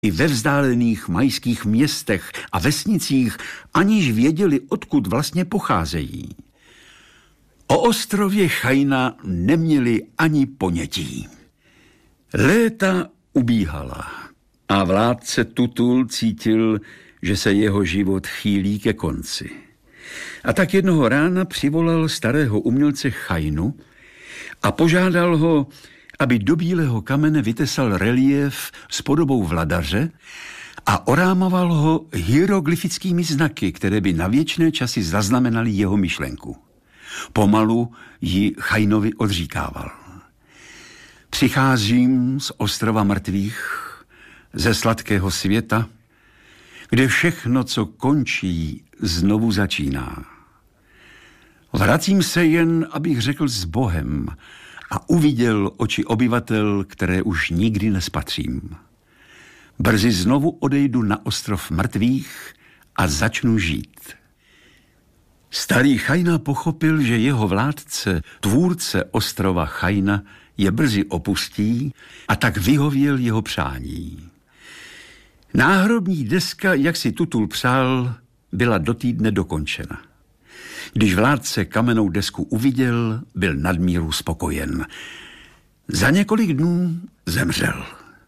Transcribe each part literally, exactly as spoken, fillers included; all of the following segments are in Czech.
i ve vzdálených majských městech a vesnicích, aniž věděli, odkud vlastně pocházejí. O ostrově Chajna neměli ani ponětí. Léta ubíhala a vládce Tutul cítil, že se jeho život chýlí ke konci. A tak jednoho rána přivolal starého umělce Chajnu a požádal ho, aby do bílého kamene vytesal reliéf s podobou vladaře a orámoval ho hieroglyfickými znaky, které by na věčné časy zaznamenaly jeho myšlenku. Pomalu ji Chajnovi odříkával. Přicházím z ostrova mrtvých, ze sladkého světa, kde všechno, co končí, znovu začíná. Vracím se jen, abych řekl s Bohem a uviděl oči obyvatel, které už nikdy nespatřím. Brzy znovu odejdu na ostrov mrtvých a začnu žít. Starý Chajna pochopil, že jeho vládce, tvůrce ostrova Chajna, je brzy opustí, a tak vyhověl jeho přání. Náhrobní deska, jak si Tutul přál, byla do týdne dokončena. Když vládce kamennou desku uviděl, byl nadmíru spokojen. Za několik dnů zemřel.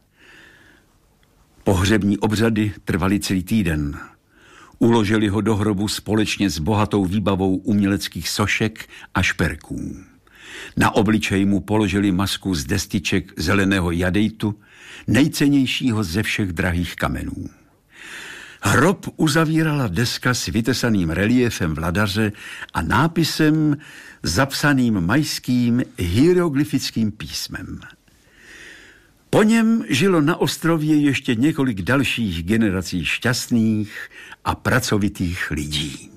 Pohřební obřady trvaly celý týden. Uložili ho do hrobu společně s bohatou výbavou uměleckých sošek a šperků. Na obličej mu položili masku z destiček zeleného jadejtu, nejcennějšího ze všech drahých kamenů. Hrob uzavírala deska s vytesaným reliéfem vladaře a nápisem zapsaným majským hieroglyfickým písmem. Po něm žilo na ostrově ještě několik dalších generací šťastných a pracovitých lidí.